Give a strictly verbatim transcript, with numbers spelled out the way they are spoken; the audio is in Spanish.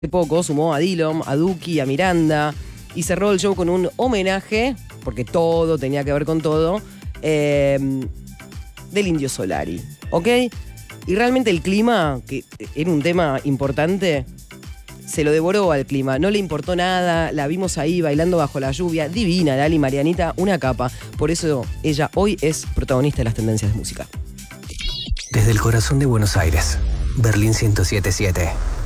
poco sumó a Dillom, a Duki, a Miranda y cerró el show con un homenaje, porque todo tenía que ver con todo, eh, del Indio Solari, ¿ok? Y realmente el clima, que era un tema importante, se lo devoró al clima, no le importó nada, la vimos ahí bailando bajo la lluvia, divina, Lali Marianita, una capa. Por eso ella hoy es protagonista de las tendencias de música. Desde el corazón de Buenos Aires, Berlín ciento siete punto siete.